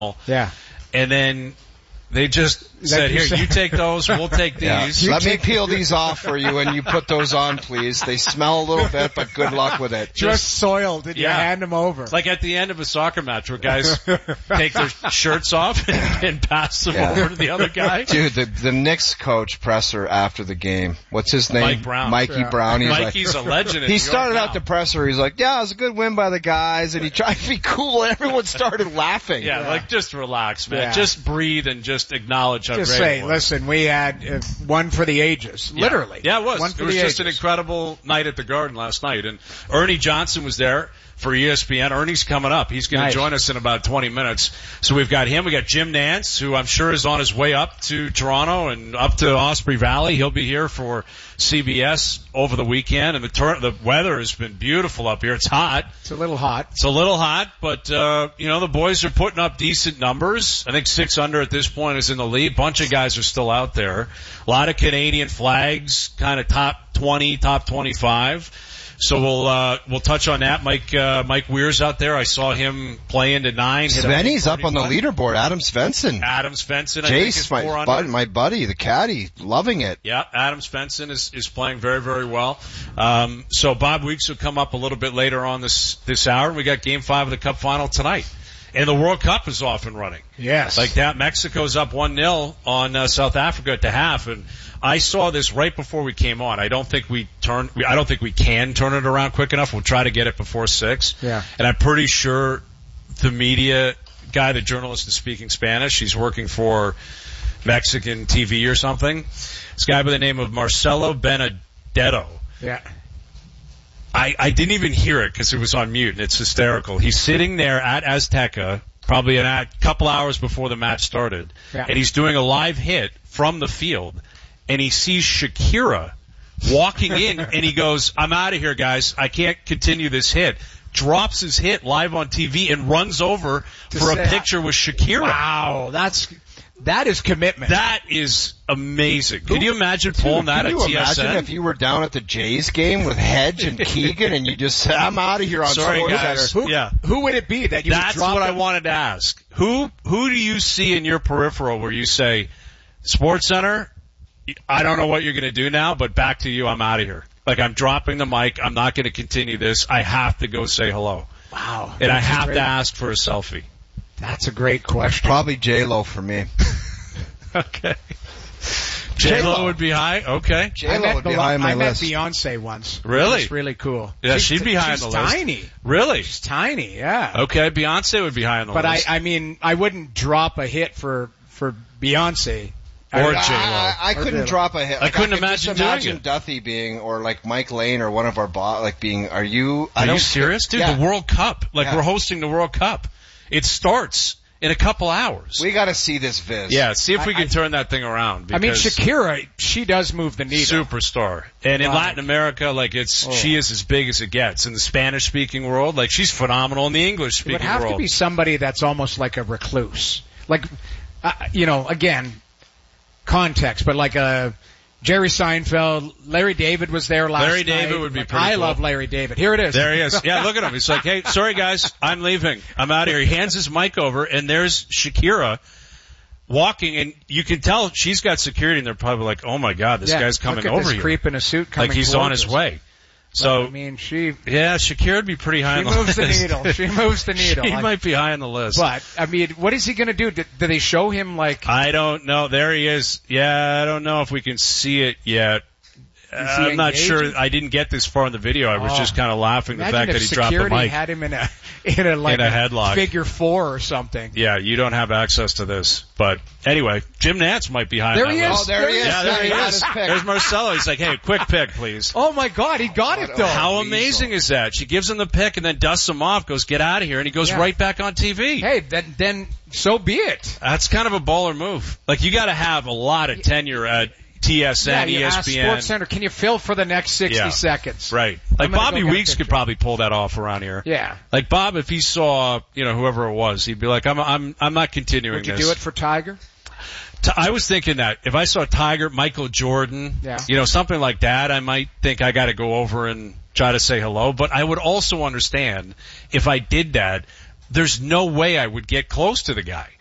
Yeah. And then they just said, here, you take those, we'll take these. Let me peel these off for you, and you put those on, please. They smell a little bit, but good luck with it. Just soiled, and you hand them over. Like at the end of a soccer match where guys take their shirts off and pass them over to the other guy. Dude, the Knicks coach presser after the game, what's his name? Mike Brown. Mikey Brown. Mikey's a legend. He started out the presser. He's like, yeah, it was a good win by the guys, and he tried to be cool, and everyone started laughing. Yeah, like just relax, man. Yeah. Just breathe and just acknowledge how just great say, it was. Listen, we had one for the ages, literally. Yeah, it was. One for it was the just ages. an incredible night at the Garden last night. And Ernie Johnson was there for ESPN. Ernie's coming up. He's going to join us in about 20 minutes. So we've got him. We got Jim Nantz, who I'm sure is on his way up to Toronto and up to Osprey Valley. He'll be here for CBS over the weekend. And the weather has been beautiful up here. It's hot. It's a little hot. It's a little hot, but, the boys are putting up decent numbers. I think 6 under at this point is in the lead. Bunch of guys are still out there. A lot of Canadian flags, kind of top 20, top 25. So we'll touch on that. Mike Weir's out there. I saw him playing to 9. Svenny's up on the leaderboard. Adam Svensson. I think is 4 under. My buddy, the caddy, loving it. Yeah, Adam Svensson is playing very, very well. So Bob Weeks will come up a little bit later on this hour. We got Game 5 of the Cup Final tonight. And the World Cup is off and running. Yes. Like that, Mexico's up 1-0 on South Africa at the half, and I saw this right before we came on. I don't think we can turn it around quick enough. We'll try to get it before 6. Yeah. And I'm pretty sure the media guy, the journalist is speaking Spanish. He's working for Mexican TV or something. This guy by the name of Marcelo Benedetto. Yeah. I didn't even hear it because it was on mute, and it's hysterical. He's sitting there at Azteca probably a couple hours before the match started, and he's doing a live hit from the field, and he sees Shakira walking in, and he goes, I'm out of here, guys. I can't continue this hit. Drops his hit live on TV and runs over for a picture with Shakira. Wow, that is commitment. That is amazing. Can you imagine pulling that at TSN? Can you imagine if you were down at the Jays game with Hedge and Keegan and you just said, I'm out of here on SportsCenter? Who would it be that you That's would drop what I wanted to ask. Who do you see in your peripheral where you say, SportsCenter, I don't know what you're going to do now, but back to you, I'm out of here. Like, I'm dropping the mic. I'm not going to continue this. I have to go say hello. Wow. And I have to ask for a selfie. That's a great question. Probably J-Lo for me. Okay. J-Lo would be high? Okay. J-Lo would be high on my list. I met Beyonce once. Really? It's really cool. Yeah, she'd be high on the list. She's tiny. Really? She's tiny, yeah. Okay, Beyonce would be high on the list. But I mean, I wouldn't drop a hit for Beyonce. Or J-Lo. I couldn't drop a hit. I couldn't imagine doing it. Duthie being, or like Mike Lane or one of our being, are you serious? Dude, the World Cup. We're hosting the World Cup. It starts in a couple hours. We got to see this viz. Yeah, see if we can turn that thing around. I mean, Shakira, she does move the needle. Superstar. And in Latin America, she is as big as it gets. In the Spanish-speaking world, she's phenomenal. In the English-speaking world. It would have to be somebody that's almost like a recluse. Again, context, but like a Jerry Seinfeld, Larry David was there last night. Larry David would be pretty cool. I love Larry David. Here it is. There he is. Yeah, look at him. He's like, hey, sorry guys, I'm leaving. I'm out of here. He hands his mic over, and there's Shakira walking, and you can tell she's got security, and they're probably like, oh my God, this guy's coming over here. Look at this creep in a suit coming like he's on his way. So, I mean, Shakira would be pretty high on the list. She moves the needle. She might be high on the list. But, I mean, what is he going to do? Do they show him I don't know. There he is. Yeah, I don't know if we can see it yet. I'm not sure. I didn't get this far in the video. I was just kind of laughing the fact that he dropped the mic. Security had him in a headlock, figure 4 or something. Yeah, you don't have access to this. But anyway, Jim Nantz might be high on that list. Oh, there he is. Yeah, there he is. There's Marcelo. He's like, hey, quick pick, please. Oh my God, he got it though. How amazing is that? She gives him the pick and then dusts him off, goes, get out of here, and he goes right back on TV. Hey, then so be it. That's kind of a baller move. You got to have a lot of tenure at TSN, ESPN. SportsCenter, can you fill for the next 60 seconds? Right. Bobby Weeks could probably pull that off around here. Yeah. Bob, if he saw, whoever it was, he'd be like, I'm not continuing this. Would you do it for Tiger? I was thinking that if I saw Tiger, Michael Jordan, something like that, I might think I got to go over and try to say hello. But I would also understand if I did that, there's no way I would get close to the guy.